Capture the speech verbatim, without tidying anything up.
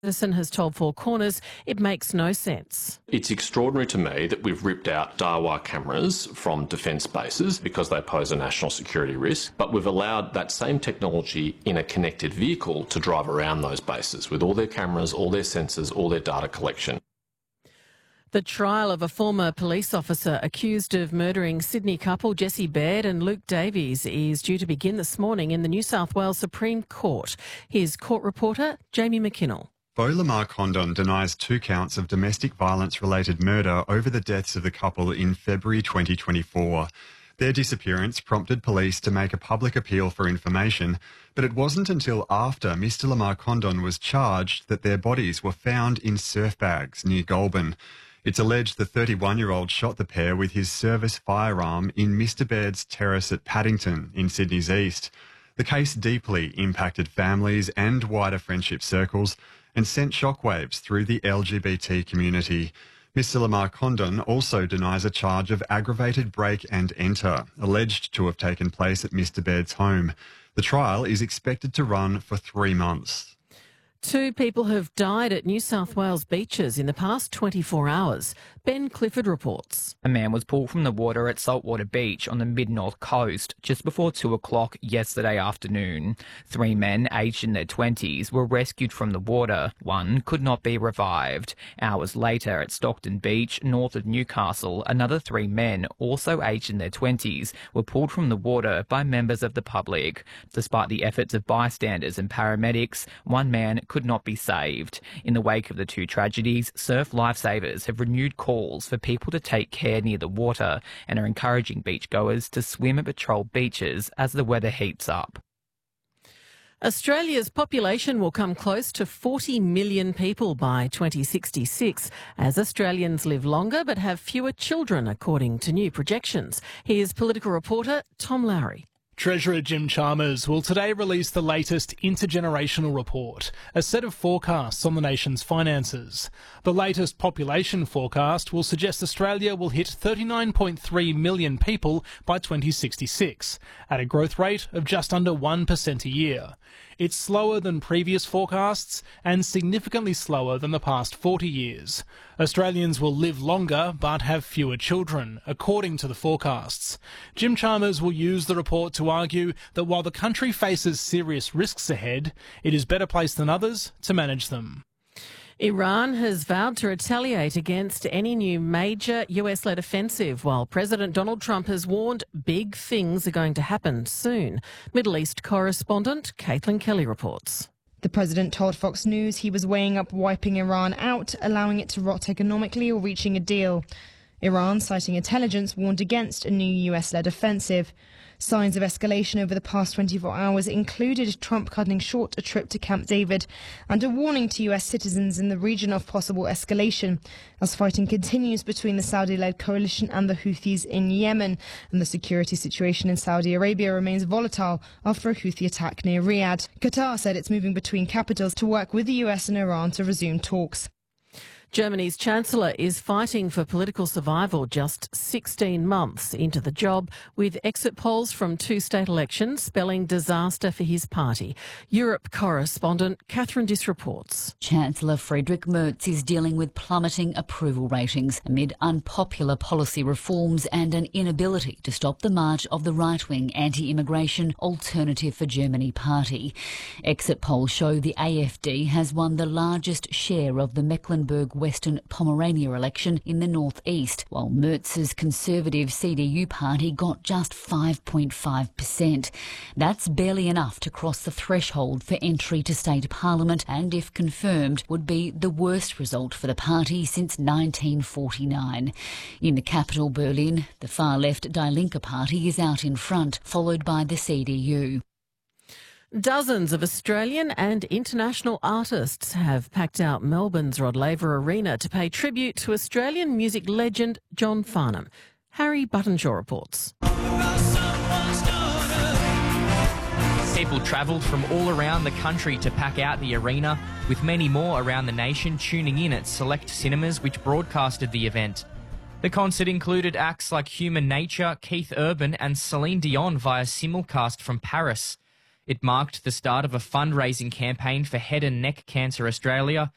Edison has told Four Corners it makes no sense. It's extraordinary to me that we've ripped out Dahua cameras from defence bases because they pose a national security risk, but we've allowed that same technology in a connected vehicle to drive around those bases with all their cameras, all their sensors, all their data collection. The trial of a former police officer accused of murdering Sydney couple Jessie Baird and Luke Davies is due to begin this morning in the New South Wales Supreme Court. Here's court reporter Jamie McKinnell. Beau Lamar Condon denies two counts of domestic violence-related murder over the deaths of the couple in February twenty twenty-four. Their disappearance prompted police to make a public appeal for information, but it wasn't until after Mister Lamar Condon was charged that their bodies were found in surf bags near Goulburn. It's alleged the thirty-one-year-old shot the pair with his service firearm in Mister Baird's terrace at Paddington in Sydney's east. The case deeply impacted families and wider friendship circles and sent shockwaves through the L G B T community. Mister Lamar Condon also denies a charge of aggravated break and enter, alleged to have taken place at Mister Baird's home. The trial is expected to run for three months. Two people have died at New South Wales beaches in the past twenty-four hours. Ben Clifford reports. A man was pulled from the water at Saltwater Beach on the mid-north coast just before two o'clock yesterday afternoon. Three men aged in their twenties were rescued from the water. One could not be revived. Hours later at Stockton Beach, north of Newcastle, another three men, also aged in their twenties, were pulled from the water by members of the public. Despite the efforts of bystanders and paramedics, one man could not be saved. In the wake of the two tragedies, surf lifesavers have renewed calls for people to take care near the water and are encouraging beachgoers to swim and patrol beaches as the weather heats up. Australia's population will come close to forty million people by twenty sixty-six as Australians live longer but have fewer children, according to new projections. Here's political reporter Tom Lowry. Treasurer Jim Chalmers will today release the latest intergenerational report, a set of forecasts on the nation's finances. The latest population forecast will suggest Australia will hit thirty-nine point three million people by twenty sixty-six, at a growth rate of just under one percent a year. It's slower than previous forecasts and significantly slower than the past forty years. Australians will live longer but have fewer children, according to the forecasts. Jim Chalmers will use the report to argue that while the country faces serious risks ahead, it is better placed than others to manage them. Iran has vowed to retaliate against any new major U S-led offensive, while President Donald Trump has warned big things are going to happen soon. Middle East correspondent Caitlin Kelly reports. The president told Fox News he was weighing up wiping Iran out, allowing it to rot economically or reaching a deal. Iran, citing intelligence, warned against a new U S-led offensive. Signs of escalation over the past twenty-four hours included Trump cutting short a trip to Camp David and a warning to U S citizens in the region of possible escalation as fighting continues between the Saudi-led coalition and the Houthis in Yemen, and the security situation in Saudi Arabia remains volatile after a Houthi attack near Riyadh. Qatar said it's moving between capitals to work with the U S and Iran to resume talks. Germany's Chancellor is fighting for political survival just sixteen months into the job, with exit polls from two state elections spelling disaster for his party. Europe correspondent Catherine Diss reports. Chancellor Friedrich Merz is dealing with plummeting approval ratings amid unpopular policy reforms and an inability to stop the march of the right-wing anti-immigration Alternative for Germany party. Exit polls show the A F D has won the largest share of the Mecklenburg Western Pomerania election in the northeast, while Merz's Conservative C D U party got just five point five percent. That's barely enough to cross the threshold for entry to state parliament, and if confirmed, would be the worst result for the party since nineteen forty-nine. In the capital, Berlin, the far-left Die Linke party is out in front, followed by the C D U. Dozens of Australian and international artists have packed out Melbourne's Rod Laver Arena to pay tribute to Australian music legend John Farnham. Harry Buttonshaw reports. People travelled from all around the country to pack out the arena, with many more around the nation tuning in at select cinemas which broadcasted the event. The concert included acts like Human Nature, Keith Urban and Celine Dion via simulcast from Paris. It marked the start of a fundraising campaign for Head and Neck Cancer Australia